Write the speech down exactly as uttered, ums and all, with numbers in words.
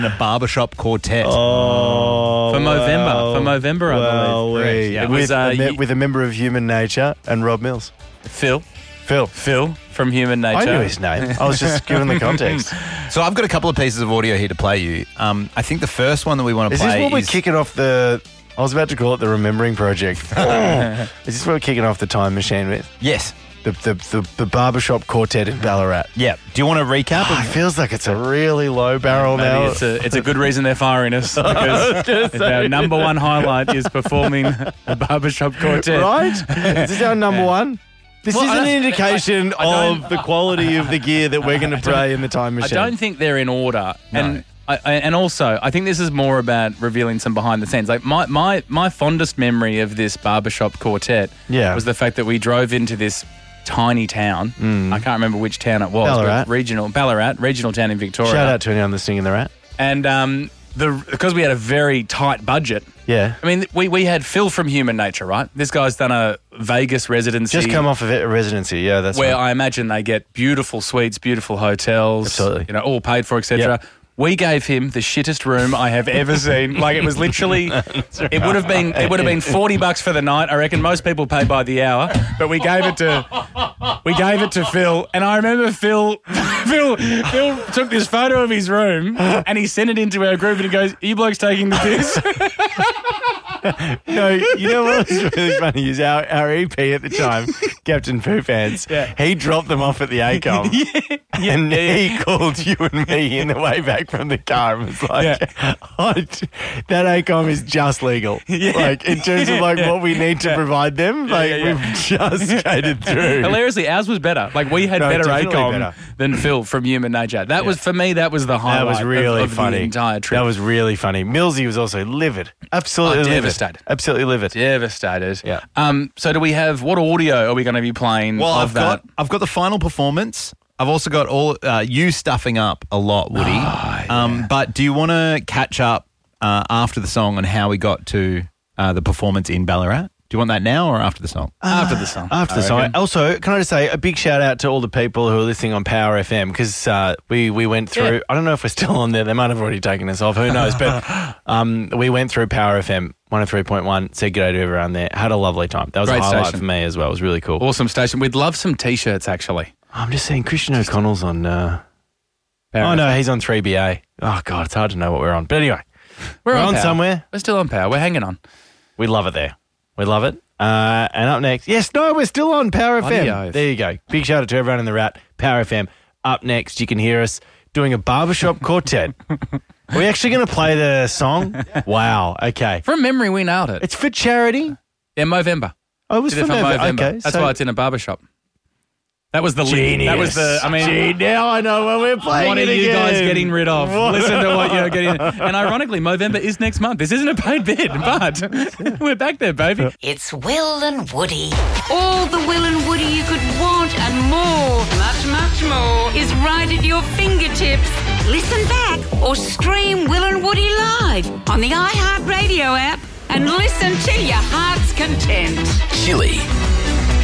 a barbershop quartet. Oh, For Movember. For Movember, I well, believe. Correct, we- yeah. It with, was, uh, a me- you- with a member of Human Nature and Rob Mills. Phil. Phil. Phil from Human Nature. I knew his name. I was just giving the context. So I've got a couple of pieces of audio here to play you. Um, I think the first one that we want to Is play this what we're is... kicking off the... I was about to call it the Remembering Project. Oh. Is this what we're kicking off the time machine with? Yes. The the the, the barbershop quartet in Ballarat. Yeah. Do you want to recap? Oh, it feels like it's a really low barrel Maybe now. it's a, it's a good reason they're firing us because if our number one highlight is performing the barbershop quartet. Right? Is this our number one? This Well, is I an don't- indication I- I don't- of the quality of the gear that we're going to play in the time I machine. don't think they're in order. No. And I, I, and also, I think this is more about revealing some behind the scenes. Like my, my, my fondest memory of this barbershop quartet Yeah. was the fact that we drove into this tiny town. I can't remember which town it was. but Ballarat. Regional Ballarat, regional town in Victoria. Shout out to anyone listening in the rat. And um, the because we had a very tight budget. Yeah. I mean, we, we had Phil from Human Nature, right? This guy's done a Vegas residency. Just come off of it, a residency. Yeah, that's where right. I imagine they get beautiful suites, beautiful hotels, Absolutely. you know, all paid for, et cetera. Yep. We gave him the shittest room I have ever seen. Like it was literally, it would have been, it would have been forty bucks for the night. I reckon most people pay by the hour, but we gave it to, we gave it to Phil, and I remember Phil, Phil, Phil took this photo of his room and he sent it into our group and he goes, "Are you blokes taking the piss?" No, you know what was really funny is our, our E P at the time, Captain Poo Pants, Yeah. he dropped them off at the ACOM. yeah. And he called you and me in the way back from the car and was like, Yeah. oh, t- that ACOM is just legal. Yeah. Like, in terms of like what we need to Yeah. provide them, like yeah, yeah. we've just skated through. Hilariously, ours was better. Like we had No, better definitely ACOM better. than Phil from Human Nature. That was for me. That was the highlight. That was really of, of funny. The entire trip. That was really funny. Millsy was also livid. Absolutely Oh, livid. devastated. Absolutely livid. devastated. Yeah. Um. So do we have what audio are we going to be playing Well, of I've that? got I've got the final performance. I've also got all uh, you stuffing up a lot, Woody. Oh, um, but do you want to catch up uh, after the song on how we got to uh, the performance in Ballarat? Do you want that now or after the song? After the song. After the I song. reckon. Also, can I just say a big shout out to all the people who are listening on Power F M because uh, we, we went through, Yeah. I don't know if we're still on there. They might have already taken us off. Who knows? But um, we went through Power F M one oh three point one, said good day to everyone there. Had a lovely time. That was Great a highlight station. for me as well. It was really cool. Awesome station. We'd love some T-shirts actually. I'm just saying Christian O'Connell's on... Uh, Power oh, F M. no, he's on three B A. Oh, God, it's hard to know what we're on. But anyway, We're, we're on, on Power. somewhere. We're still on Power. We're hanging on. We love it there. We love it. Uh, and up next, yes, no, we're still on Power F M. Bloody oath. There you go. Big shout out to everyone in the rat. Power F M. Up next, you can hear us doing a barbershop quartet. Are we actually going to play the song? Wow. Okay. From memory, we nailed it. It's for charity. Yeah, Movember. Oh, it was Did it for for November. Movember. Okay. That's so why it's in a barbershop. That was the lead. genius. That was the. I mean, Gee, now I know when we're playing what are it you again. guys getting rid of? What? Listen to what you're getting. And ironically, Movember is next month. This isn't a paid bid, but we're back there, baby. It's Will and Woody. All the Will and Woody you could want and more, much, much more, is right at your fingertips. Listen back or stream Will and Woody live on the iHeartRadio app and listen to your heart's content. Chili.